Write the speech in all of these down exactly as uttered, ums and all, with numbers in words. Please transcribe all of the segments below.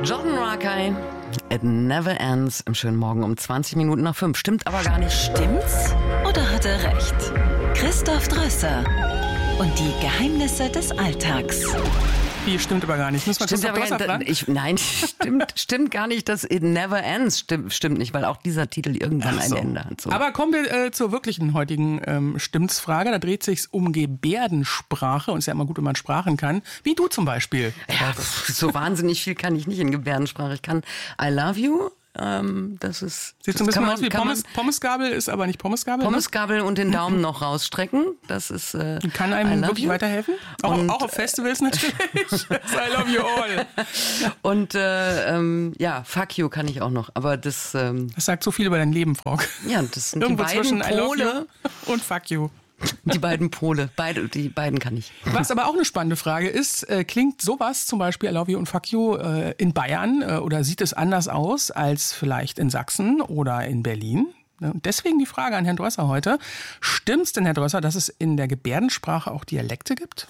Jordan Rakei, It Never Ends, im schönen Morgen um zwanzig Minuten nach fünf. Stimmt aber gar nicht. Stimmt's oder hat er recht? Christoph Drösser und die Geheimnisse des Alltags. Die stimmt aber gar nicht. Müssen wir Stimmt aber Christoph gar Drösser nicht. Ich, nein, stimmt, stimmt gar nicht, dass It Never Ends stimmt, stimmt nicht, weil auch dieser Titel irgendwann Ach so. ein Ende hat. So. Aber kommen wir äh, zur wirklichen heutigen ähm, Stimmtsfrage. Da dreht sich's um Gebärdensprache. Und es ist ja immer gut, wenn man Sprachen kann. Wie du zum Beispiel. Ja, so wahnsinnig viel kann ich nicht in Gebärdensprache. Ich kann I love you. Ähm, das ist. Sieht so ein bisschen aus wie Pommes, Pommesgabel, ist aber nicht Pommesgabel. Pommesgabel ne? Und den Daumen noch rausstrecken. Das ist. Äh, kann einem wirklich you. weiterhelfen? Auch, auch auf Festivals natürlich. I love you all. Und äh, ähm, ja, fuck you kann ich auch noch. Aber das. Ähm, das sagt so viel über dein Leben, Frau. Ja, das sind Irgendwo die beiden zwischen I love Pole you und fuck you. Die beiden Pole, beide, die beiden kann ich. Was aber auch eine spannende Frage ist, äh, klingt sowas, zum Beispiel I love you und fuck you, äh, in Bayern äh, oder sieht es anders aus als vielleicht in Sachsen oder in Berlin? Und deswegen die Frage an Herrn Drösser heute. Stimmt's denn, Herr Drösser, dass es in der Gebärdensprache auch Dialekte gibt?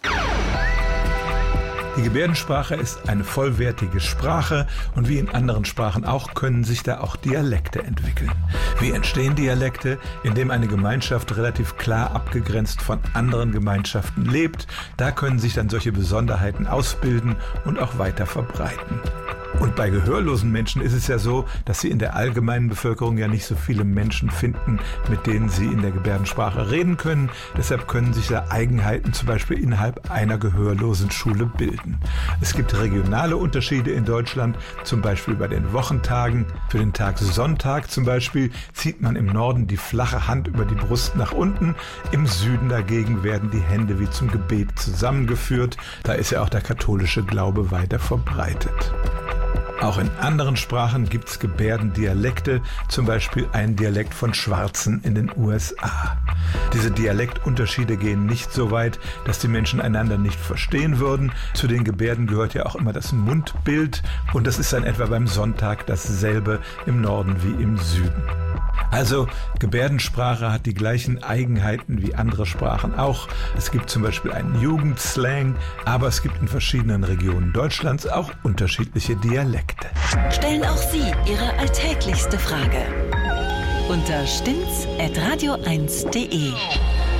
Die Gebärdensprache ist eine vollwertige Sprache und wie in anderen Sprachen auch können sich da auch Dialekte entwickeln. Wie entstehen Dialekte? Indem eine Gemeinschaft relativ klar abgegrenzt von anderen Gemeinschaften lebt. Da können sich dann solche Besonderheiten ausbilden und auch weiter verbreiten. Und bei gehörlosen Menschen ist es ja so, dass sie in der allgemeinen Bevölkerung ja nicht so viele Menschen finden, mit denen sie in der Gebärdensprache reden können. Deshalb können sich da Eigenheiten zum Beispiel innerhalb einer gehörlosen Schule bilden. Es gibt regionale Unterschiede in Deutschland, zum Beispiel bei den Wochentagen. Für den Tag Sonntag zum Beispiel zieht man im Norden die flache Hand über die Brust nach unten. Im Süden dagegen werden die Hände wie zum Gebet zusammengeführt. Da ist ja auch der katholische Glaube weiter verbreitet. Auch in anderen Sprachen gibt es Gebärdendialekte, zum Beispiel ein Dialekt von Schwarzen in den U S A. Diese Dialektunterschiede gehen nicht so weit, dass die Menschen einander nicht verstehen würden. Zu den Gebärden gehört ja auch immer das Mundbild und das ist dann etwa beim Sonntag dasselbe im Norden wie im Süden. Also Gebärdensprache hat die gleichen Eigenheiten wie andere Sprachen auch. Es gibt zum Beispiel einen Jugendslang, aber es gibt in verschiedenen Regionen Deutschlands auch unterschiedliche Dialekte. Stellen auch Sie Ihre alltäglichste Frage unter stimmt's at radio eins punkt de.